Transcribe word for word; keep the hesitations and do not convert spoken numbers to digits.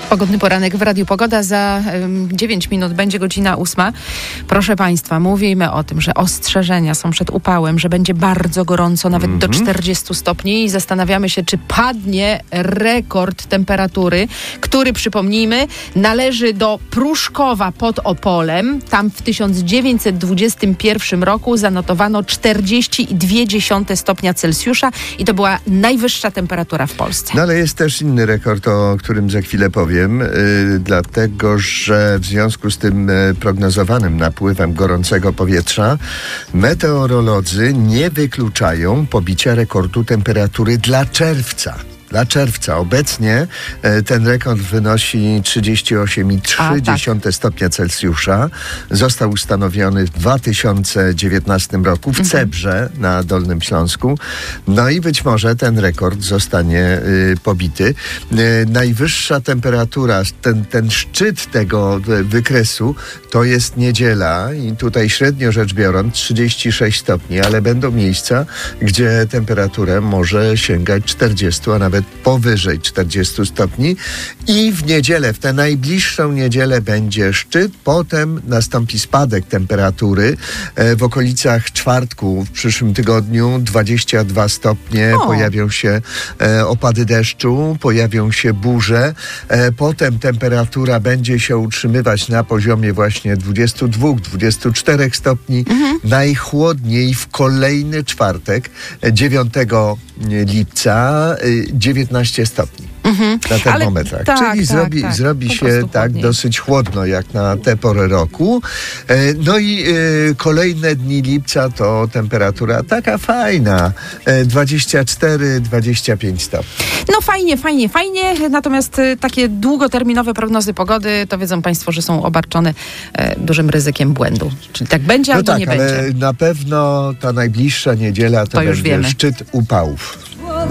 Pogodny poranek w Radiu Pogoda. Za um, dziewięć minut będzie godzina ósma. Proszę Państwa, mówimy o tym, że ostrzeżenia są przed upałem, że będzie bardzo gorąco, nawet mm-hmm. do czterdziestu stopni i zastanawiamy się, czy padnie rekord temperatury, który, przypomnijmy, należy do Pruszkowa pod Opolem. Tam w tysiąc dziewięćset dwudziestym pierwszym roku zanotowano czterdzieści przecinek dwa stopnia Celsjusza i to była najwyższa temperatura w Polsce. No ale jest też inny rekord, o którym za chwilę powiem. Yy, dlatego, że w związku z tym yy, prognozowanym napływem gorącego powietrza meteorolodzy nie wykluczają pobicia rekordu temperatury dla czerwca. Dla czerwca. Obecnie e, ten rekord wynosi trzydzieści osiem przecinek trzy tak. stopnia Celsjusza. Został ustanowiony w dwa tysiące dziewiętnastym roku w Cebrze na Dolnym Śląsku. No i być może ten rekord zostanie y, pobity. Y, najwyższa temperatura, ten, ten szczyt tego y, wykresu to jest niedziela i tutaj średnio rzecz biorąc trzydzieści sześć stopni, ale będą miejsca, gdzie temperatura może sięgać czterdziestu, a nawet powyżej czterdziestu stopni i w niedzielę, w tę najbliższą niedzielę będzie szczyt, potem nastąpi spadek temperatury e, w okolicach czwartku w przyszłym tygodniu dwadzieścia dwa stopnie, o. pojawią się e, opady deszczu, pojawią się burze, e, potem temperatura będzie się utrzymywać na poziomie właśnie dwudziestu dwóch, dwudziestu czterech stopni, mhm. najchłodniej w kolejny czwartek, dziewiątego lipca, dziewiętnaście stopni. Mhm. Na termometrach. Tak, Czyli tak, zrobi, tak. zrobi się tak chłodniej. dosyć chłodno jak na tę porę roku. E, no i e, kolejne dni lipca to temperatura taka fajna. E, dwadzieścia cztery dwadzieścia pięć stopni. No fajnie, fajnie, fajnie. Natomiast e, takie długoterminowe prognozy pogody to wiedzą Państwo, że są obarczone e, dużym ryzykiem błędu. Czyli tak będzie no albo tak, nie ale będzie. Na pewno ta najbliższa niedziela to, to będzie szczyt upałów.